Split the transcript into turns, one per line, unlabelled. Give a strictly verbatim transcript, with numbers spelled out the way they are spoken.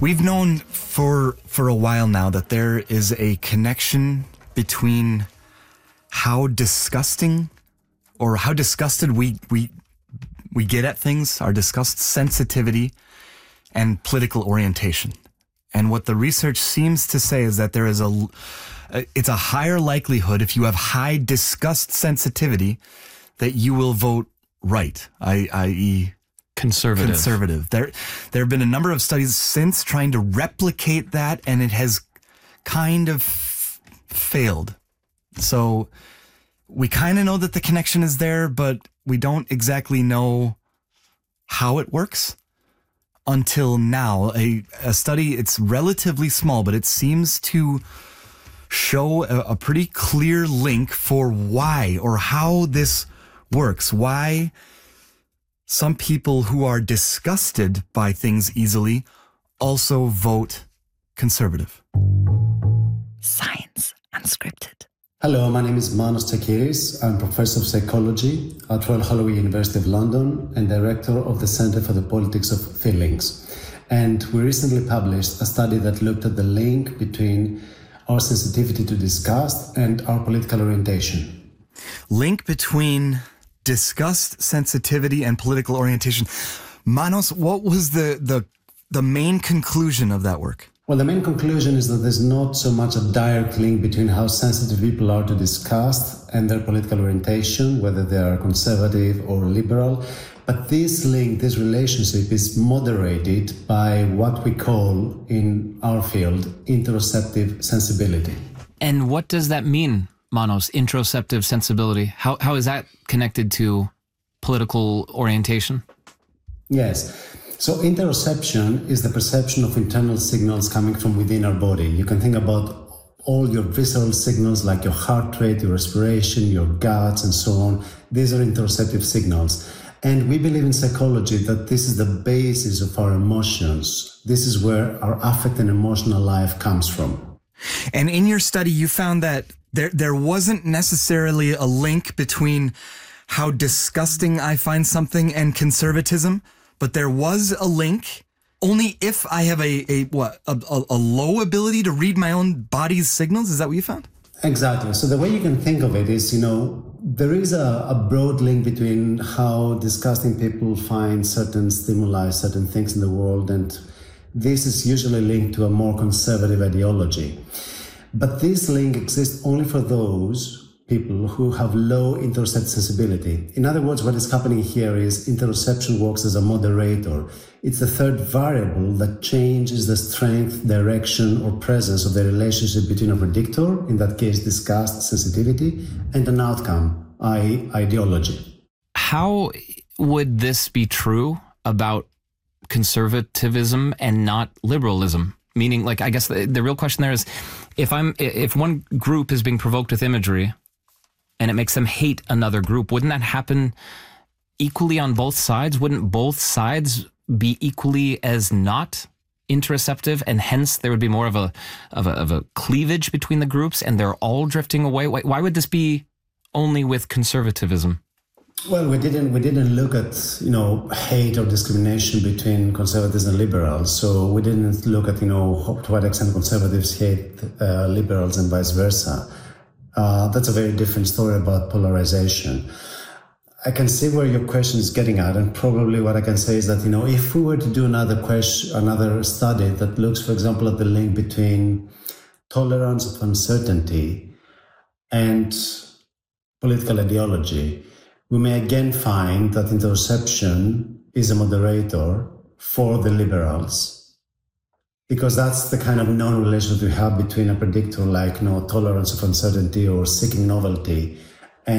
We've known for for a while now that there is a connection between how disgusting or how disgusted we we we get at things, our disgust sensitivity, and political orientation. And what the research seems to say is that there is a it's a higher likelihood if you have high disgust sensitivity that you will vote right, that is
conservative.
Conservative. There, there have been a number of studies since trying to replicate that, and it has kind of f- failed. So we kind of know that the connection is there, but we don't exactly know how it works until now. A, a study, it's relatively small, but it seems to show a, a pretty clear link for why or how this works. Why some people who are disgusted by things easily also vote conservative.
Science Unscripted.
Hello, my name is Manos Tsakiris. I'm Professor of Psychology at Royal Holloway University of London and Director of the Centre for the Politics of Feelings. And we recently published a study that looked at the link between our sensitivity to disgust and our political orientation.
Link between disgust, sensitivity, and political orientation. Manos, what was the, the the main conclusion of that work?
Well, the main conclusion is that there's not so much a direct link between how sensitive people are to disgust and their political orientation, whether they are conservative or liberal. But this link, this relationship is moderated by what we call in our field interoceptive sensibility.
And what does that mean, Manos, interoceptive sensibility? How How is that connected to political orientation?
Yes. So interoception is the perception of internal signals coming from within our body. You can think about all your visceral signals like your heart rate, your respiration, your guts, and so on. These are interoceptive signals. And we believe in psychology that this is the basis of our emotions. This is where our affect and emotional life comes from.
And in your study, you found that there there wasn't necessarily a link between how disgusting I find something and conservatism, but there was a link only if I have a, a what, a, a, a low ability to read my own body's signals. Is that what you found?
Exactly. So the way you can think of it is, you know, there is a, a broad link between how disgusting people find certain stimuli, certain things in the world, and this is usually linked to a more conservative ideology. But this link exists only for those people who have low interoceptive sensibility. In other words, what is happening here is interoception works as a moderator. It's the third variable that changes the strength, direction, or presence of the relationship between a predictor, in that case disgust, sensitivity, and an outcome, that is ideology.
How would this be true about conservatism and not liberalism? Meaning, like, I guess the, the real question there is, if I'm if one group is being provoked with imagery and it makes them hate another group, wouldn't that happen equally on both sides? Wouldn't both sides be equally as not interoceptive, and hence there would be more of a of a, of a cleavage between the groups, and they're all drifting away? Why, why would this be only with conservatism?
Well, we didn't we didn't look at, you know, hate or discrimination between conservatives and liberals. So we didn't look at, you know, to what extent conservatives hate uh, liberals and vice versa. Uh, that's a very different story about polarization. I can see where your question is getting at, and probably what I can say is that, you know, if we were to do another question, another study that looks, for example, at the link between tolerance of uncertainty and political ideology, we may again find that interoception is a moderator for the liberals, because that's the kind of known relationship we have between a predictor like, you know, tolerance of uncertainty or seeking novelty